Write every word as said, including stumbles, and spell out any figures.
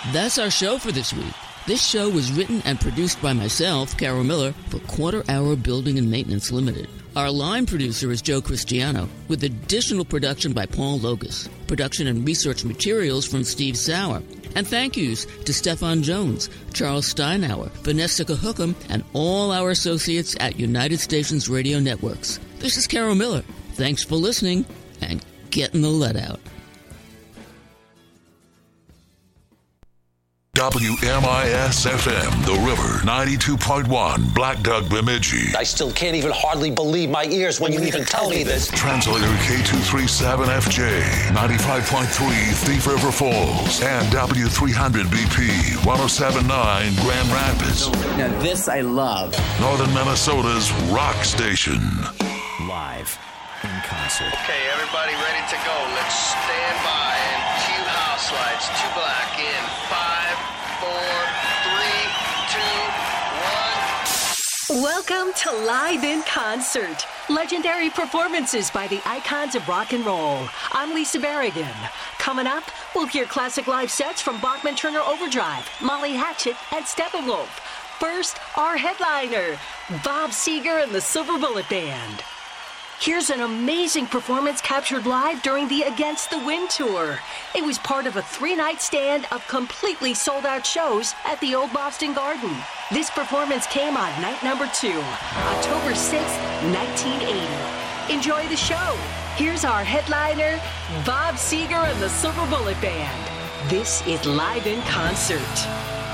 That's our show for this week. This show was written and produced by myself, Carol Miller, for Quarter Hour Building and Maintenance Limited. Our line producer is Joe Cristiano, with additional production by Paul Logus. Production and research materials from Steve Sauer. And thank yous to Stefan Jones, Charles Steinauer, Vanessa Cahucum, and all our associates at United Stations Radio Networks. This is Carol Miller. Thanks for listening, and getting the lead out. W M I S F M, The River, ninety-two point one, Black Duck, Bemidji. I still can't even hardly believe my ears when you even tell me this. Translator K two thirty-seven F J, ninety-five point three, Thief River Falls, and W three hundred B P, one oh seven point nine, Grand Rapids. Now this I love. Northern Minnesota's rock station. Live in concert. Okay, everybody ready to go. Let's stand by and cue house lights. Two black in five, four, three, two, one. Welcome to Live in Concert. Legendary performances by the icons of rock and roll. I'm Lisa Berrigan. Coming up, we'll hear classic live sets from Bachman Turner Overdrive, Molly Hatchet, and Steppenwolf. First, our headliner, Bob Seger and the Silver Bullet Band. Here's an amazing performance captured live during the Against the Wind tour. It was part of a three-night stand of completely sold-out shows at the Old Boston Garden. This performance came on night number two, October sixth, nineteen eighty. Enjoy the show. Here's our headliner, Bob Seger and the Silver Bullet Band. This is Live in Concert.